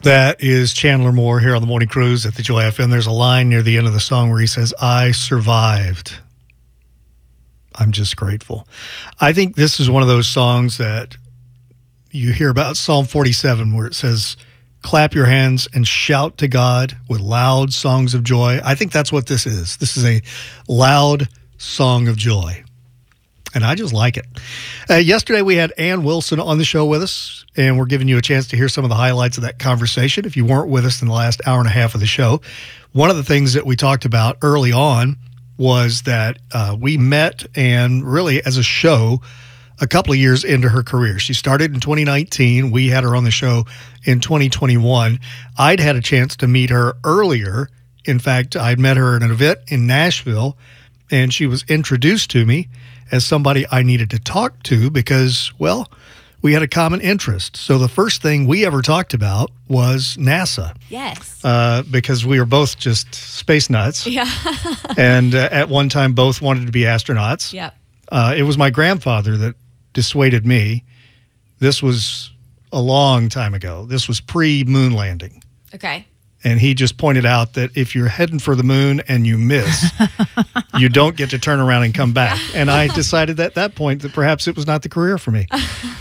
That is Chandler Moore here on the Morning Cruise at the Joy FM. There's a line near the end of the song where he says, I survived. I'm just grateful. I think this is one of those songs that you hear about, Psalm 47, where it says, clap your hands and shout to God with loud songs of joy. I think that's what this is. This is a loud song of joy. And I just like it. Yesterday, we had Ann Wilson on the show with us, and we're giving you a chance to hear some of the highlights of that conversation. If you weren't with us in the last hour and a half of the show, one of the things that we talked about early on was that we met Ann really as a show a couple of years into her career. She started in 2019. We had her on the show in 2021. I'd had a chance to meet her earlier. In fact, I'd met her at an event in Nashville, and she was introduced to me as somebody I needed to talk to because, well, we had a common interest. So the first thing we ever talked about was NASA. Yes. Because we were both just space nuts. Yeah. And at one time, both wanted to be astronauts. Yep. It was my grandfather that dissuaded me. This was a long time ago. This was pre-moon landing. Okay. And he just pointed out that if you're heading for the moon and you miss, you don't get to turn around and come back. And I decided at that point that perhaps it was not the career for me.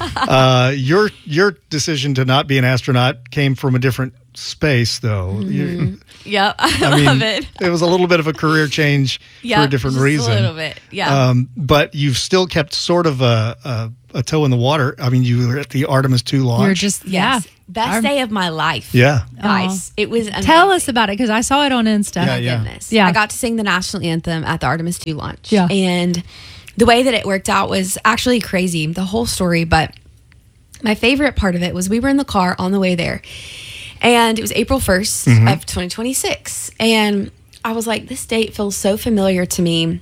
Your decision to not be an astronaut came from a different space, though. Mm-hmm. Yep, I love it. It was a little bit of a career change for a different reason. A little bit, yeah. But you've still kept sort of a toe in the water. I mean, you were at the Artemis II launch. You're just, Best day of my life. Yeah. Guys, it was amazing. Tell us about it, because I saw it on Insta. Oh, my goodness. Yeah. I got to sing the national anthem at the Artemis II launch. Yeah. And the way that it worked out was actually crazy, the whole story. But my favorite part of it was we were in the car on the way there. And it was April 1st of 2026. And I was like, this date feels so familiar to me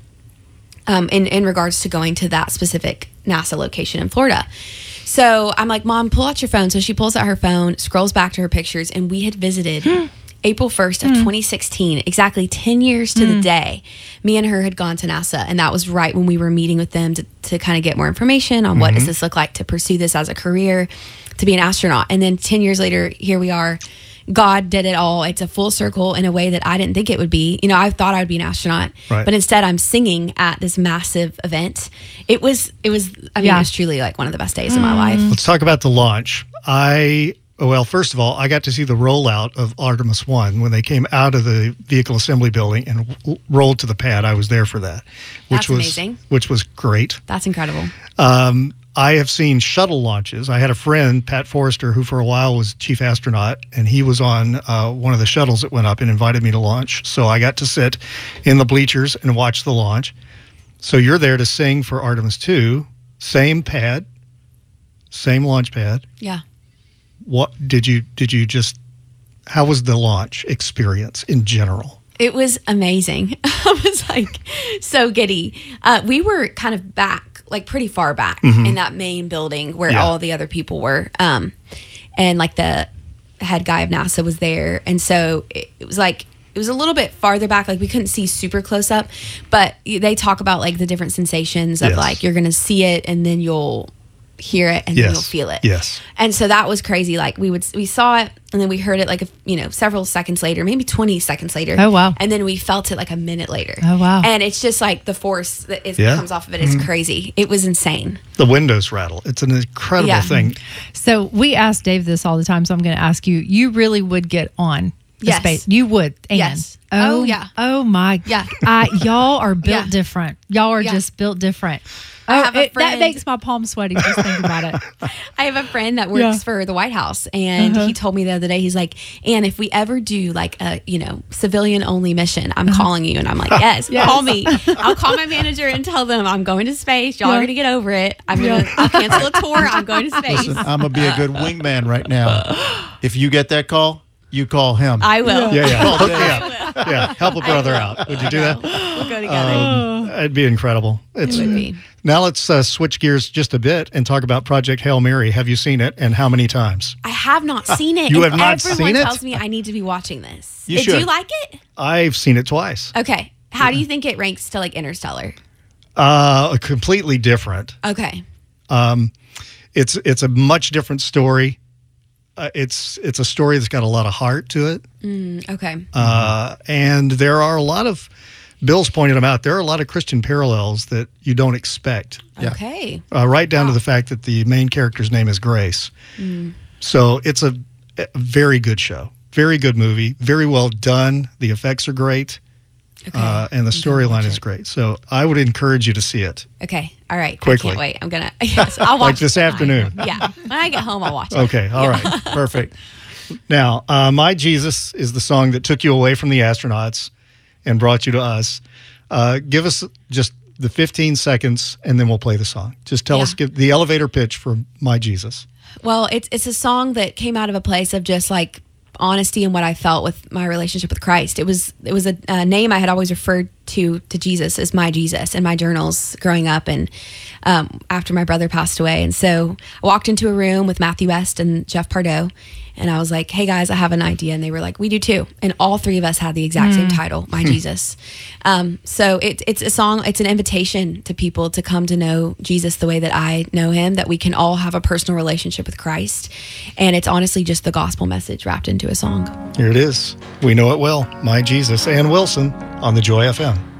in regards to going to that specific NASA location in Florida. So I'm like, Mom, pull out your phone. So she pulls out her phone, scrolls back to her pictures, and we had visited April 1st of 2016, exactly 10 years to the day. Me and her had gone to NASA, and that was right when we were meeting with them to kind of get more information on what does this look like to pursue this as a career, to be an astronaut. And then 10 years later, here we are. God did it all. It's a full circle in a way that I didn't think it would be. You know, I thought I'd be an astronaut, but instead I'm singing at this massive event. It was truly like one of the best days of my life. Let's talk about the launch. First of all, I got to see the rollout of Artemis 1 when they came out of the vehicle assembly building and rolled to the pad. I was there for that. That's amazing. Which was great. That's incredible. I have seen shuttle launches. I had a friend, Pat Forrester, who for a while was chief astronaut, and he was on one of the shuttles that went up and invited me to launch. So I got to sit in the bleachers and watch the launch. So you're there to sing for Artemis 2, same pad, same launch pad. Yeah. What did you how was the launch experience in general? It was amazing. I was like so giddy. We were kind of back, like pretty far back in that main building where all the other people were. And like the head guy of NASA was there. And so it was like, it was a little bit farther back. Like we couldn't see super close up, but they talk about like the different sensations of like, you're going to see it and then you'll hear it and then you'll feel it. Yes. And so that was crazy. Like we saw it and then we heard it like, several seconds later, maybe 20 seconds later. Oh, wow. And then we felt it like a minute later. Oh, wow. And it's just like the force that comes off of it is crazy. It was insane. The windows rattle. It's an incredible thing. So we ask Dave this all the time. So I'm going to ask you, you really would get on the space. You would. Ann. Yes. Oh, yeah. Oh my. Yeah. Y'all are built different. Y'all are just built different. I have a friend. That makes my palms sweaty just thinking about it. I have a friend that works for the White House, and he told me the other day, he's like, Ann, if we ever do like a civilian only mission, I'm calling you. And I'm like, yes, call me. I'll call my manager and tell them I'm going to space. Y'all are gonna get over it. I'll cancel a tour. I'm going to space. Listen, I'm gonna be a good wingman right now. If you get that call, you call him. I will. Yeah. Help a brother out. Would you do that? We'll go together. It'd be incredible. It would be. Now let's switch gears just a bit and talk about Project Hail Mary. Have you seen it, and how many times? I have not seen it. You have not seen it? Everyone tells me I need to be watching this. You should. Do you like it? I've seen it twice. Okay. How do you think it ranks to like Interstellar? Completely different. Okay. It's a much different story. it's a story that's got a lot of heart to it. Okay. And there are a lot of, Bill's pointed them out, there are a lot of Christian parallels that you don't expect. Okay. Right down to the fact that the main character's name is Grace. So it's a very good show. Very good movie. Very well done. The effects are great. Okay. And the storyline is great. So I would encourage you to see it. Okay. All right. Quickly. I can't wait. I'm going to, yes, I'll watch Like this afternoon. Yeah. When I get home, I'll watch it. Okay. All right. Perfect. Now, My Jesus is the song that took you away from the astronauts and brought you to us. Give us just the 15 seconds, and then we'll play the song. Just tell us, give the elevator pitch for My Jesus. Well, it's a song that came out of a place of just like honesty and what I felt with my relationship with Christ. It was a name I had always referred to Jesus as my Jesus in my journals growing up, and after my brother passed away. And so I walked into a room with Matthew West and Jeff Pardo, and I was like, hey guys, I have an idea. And they were like, we do too. And all three of us had the exact same title, My Jesus. So it's a song, it's an invitation to people to come to know Jesus the way that I know him, that we can all have a personal relationship with Christ. And it's honestly just the gospel message wrapped into a song. Here it is. We know it well. My Jesus, Ann Wilson on the Joy FM.